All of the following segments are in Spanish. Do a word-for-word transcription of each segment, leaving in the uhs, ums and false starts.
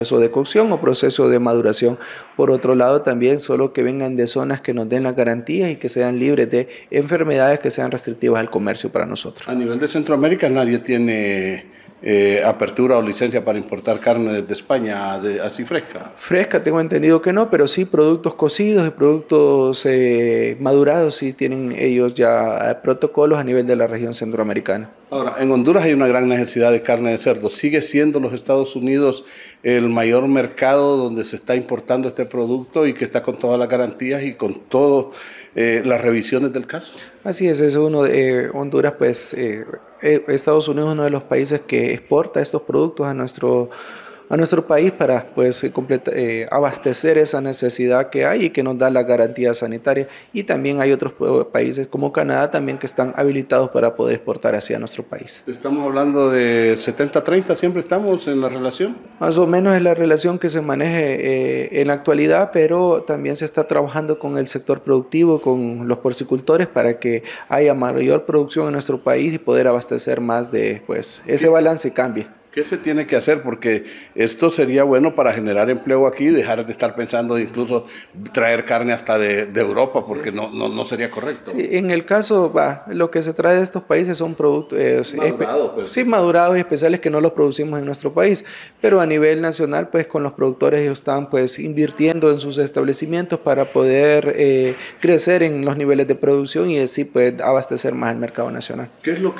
proceso de cocción o proceso de maduración. Por otro lado, también solo que vengan de zonas que nos den las garantías y que sean libres de enfermedades que sean restrictivas al comercio para nosotros. A nivel de Centroamérica nadie tiene eh, apertura o licencia para importar carne desde España de, así fresca. Fresca tengo entendido que no, pero sí productos cocidos y productos eh, madurados sí tienen ellos ya protocolos a nivel de la región centroamericana. Ahora, en Honduras hay una gran necesidad de carne de cerdo. ¿Sigue siendo los Estados Unidos el mayor mercado donde se está importando este producto y que está con todas las garantías y con todas eh, las revisiones del caso? Así es, es uno de eh, Honduras, pues eh, eh, Estados Unidos es uno de los países que exporta estos productos a nuestro a nuestro país para pues completa, eh, abastecer esa necesidad que hay y que nos da la garantía sanitaria, y también hay otros países como Canadá también que están habilitados para poder exportar hacia nuestro país. Estamos hablando de setenta treinta, siempre estamos en la relación. Más o menos es la relación que se maneje eh, en la actualidad, pero también se está trabajando con el sector productivo, con los porcicultores, para que haya mayor producción en nuestro país y poder abastecer más de pues ese balance cambie. ¿Qué se tiene que hacer? Porque esto sería bueno para generar empleo aquí, dejar de estar pensando de incluso traer carne hasta de, de Europa, porque sí. no, no, no sería correcto. Sí, en el caso, va, lo que se trae de estos países son productos eh, madurados, pues, sí, madurados y especiales que no los producimos en nuestro país, pero a nivel nacional, pues con los productores ellos están pues invirtiendo en sus establecimientos para poder eh, crecer en los niveles de producción y así pues abastecer más el mercado nacional. ¿Qué es lo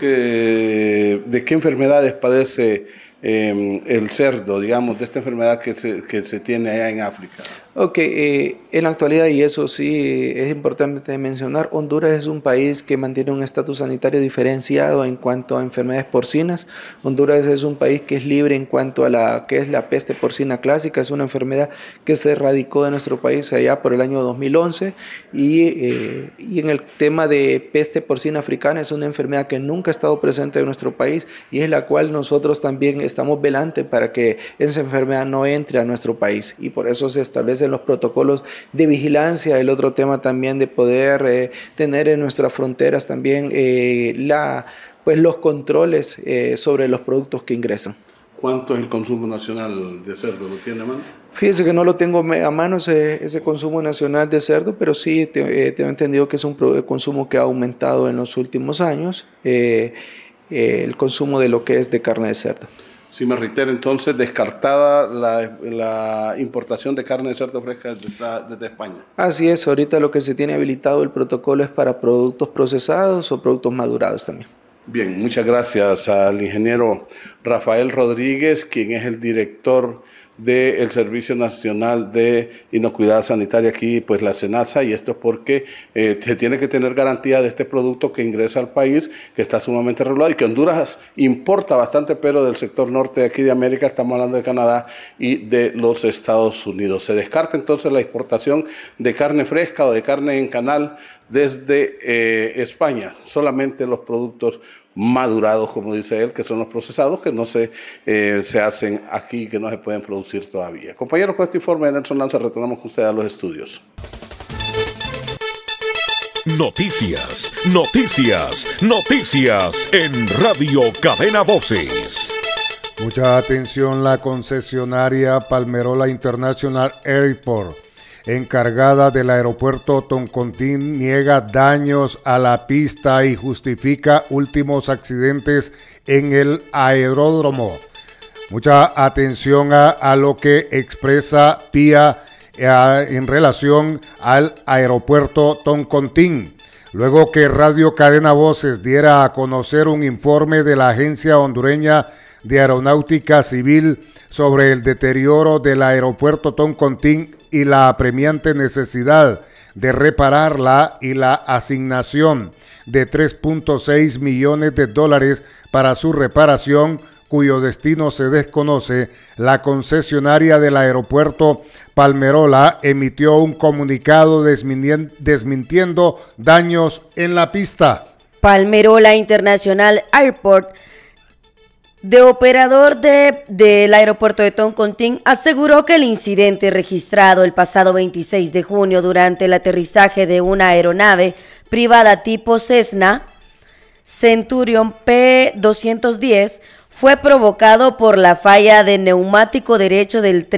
que, de qué enfermedades padece Eh, el cerdo, digamos, de esta enfermedad que se, que se tiene allá en África? Ok, eh, en la actualidad, y eso sí es importante mencionar, Honduras es un país que mantiene un estatus sanitario diferenciado en cuanto a enfermedades porcinas. Honduras es un país que es libre en cuanto a la que es la peste porcina clásica, es una enfermedad que se erradicó de nuestro país allá por el año dos mil once, y, eh, y en el tema de peste porcina africana es una enfermedad que nunca ha estado presente en nuestro país y es la cual nosotros también estamos velantes para que esa enfermedad no entre a nuestro país, y por eso se establecen los protocolos de vigilancia. El otro tema también de poder eh, tener en nuestras fronteras también eh, la, pues los controles eh, sobre los productos que ingresan. ¿Cuánto es el consumo nacional de cerdo? ¿Lo tiene a mano? Fíjese que no lo tengo a mano ese, ese consumo nacional de cerdo, pero sí te, eh, tengo entendido que es un consumo que ha aumentado en los últimos años, eh, eh, el consumo de lo que es de carne de cerdo. Si me reitero, entonces, descartada la, la importación de carne de cerdo fresca desde, desde España. Así es, ahorita lo que se tiene habilitado el protocolo es para productos procesados o productos madurados también. Bien, muchas gracias al ingeniero Rafael Rodríguez, quien es el director del Servicio Nacional de Inocuidad Sanitaria aquí, pues la SENASA, y esto es porque eh, se tiene que tener garantía de este producto que ingresa al país, que está sumamente regulado y que Honduras importa bastante, pero del sector norte de aquí de América, estamos hablando de Canadá y de los Estados Unidos. Se descarta entonces la exportación de carne fresca o de carne en canal desde eh, España, solamente los productos madurados, como dice él, que son los procesados, que no se, eh, se hacen aquí, que no se pueden producir todavía. Compañeros, con este informe de Nelson Lanza, retornamos con ustedes a los estudios. Noticias, noticias, noticias en Radio Cadena Voces. Mucha atención, la concesionaria Palmerola International Airport, encargada del aeropuerto Toncontín, niega daños a la pista y justifica últimos accidentes en el aeródromo. Mucha atención a, a lo que expresa P I A a, en relación al aeropuerto Toncontín. Luego que Radio Cadena Voces diera a conocer un informe de la Agencia Hondureña de Aeronáutica Civil sobre el deterioro del aeropuerto Toncontín y la apremiante necesidad de repararla y la asignación de tres punto seis millones de dólares para su reparación, cuyo destino se desconoce, la concesionaria del aeropuerto Palmerola emitió un comunicado desmintiendo daños en la pista. Palmerola International Airport, de operador de, del aeropuerto de Toncontín, aseguró que el incidente registrado el pasado veintiséis de junio durante el aterrizaje de una aeronave privada tipo Cessna Centurion P doscientos diez fue provocado por la falla de neumático derecho del tren